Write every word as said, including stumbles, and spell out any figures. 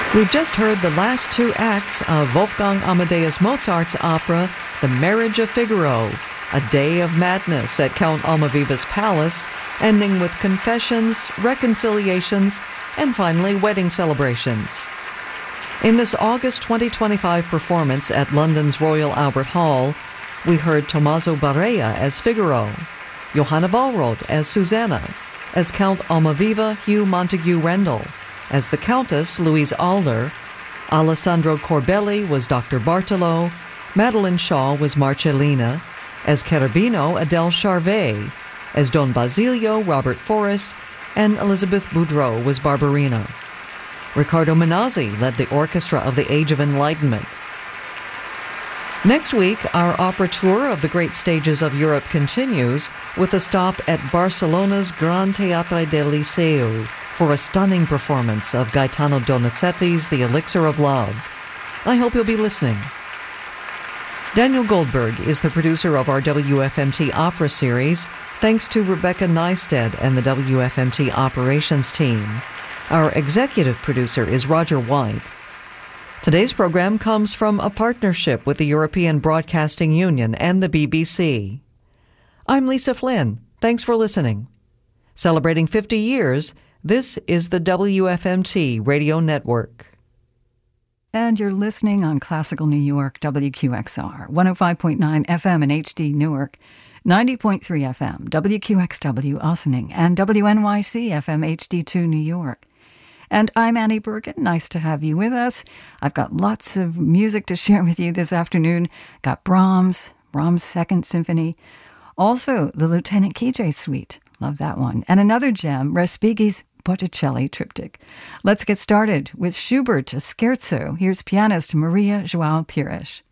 We've just heard the last two acts of Wolfgang Amadeus Mozart's opera, The Marriage of Figaro, a day of madness at Count Almaviva's palace, ending with confessions, reconciliations, and finally wedding celebrations. In this August twenty twenty-five performance at London's Royal Albert Hall, we heard Tommaso Barea as Figaro, Johanna Wallroth as Susanna, as Count Almaviva Hugh Montague Rendell, as the Countess Louise Alder, Alessandro Corbelli was Doctor Bartolo, Madeline Shaw was Marcellina, as Cherubino Adele Charvet, as Don Basilio Robert Forrest, and Elizabeth Boudreau was Barbarina. Riccardo Minazzi led the orchestra of the Age of Enlightenment. Next week, our opera tour of the great stages of Europe continues with a stop at Barcelona's Gran Teatre del Liceu for a stunning performance of Gaetano Donizetti's The Elixir of Love. I hope you'll be listening. Daniel Goldberg is the producer of our W F M T Opera series, thanks to Rebecca Neisted and the W F M T operations team. Our executive producer is Roger White. Today's program comes from a partnership with the European Broadcasting Union and the B B C. I'm Lisa Flynn. Thanks for listening. Celebrating fifty years, this is the W F M T Radio Network. And you're listening on Classical New York, W Q X R, one oh five point nine F M in H D Newark, ninety point three F M, W Q X W Ossining, and W N Y C F M H D two New York. And I'm Annie Bergen. Nice to have you with us. I've got lots of music to share with you this afternoon. Got Brahms, Brahms' Second Symphony. Also, the Lieutenant Kijé Suite. Love that one. And another gem, Respighi's Botticelli Triptych. Let's get started with Schubert, a scherzo. Here's pianist Maria João Pires.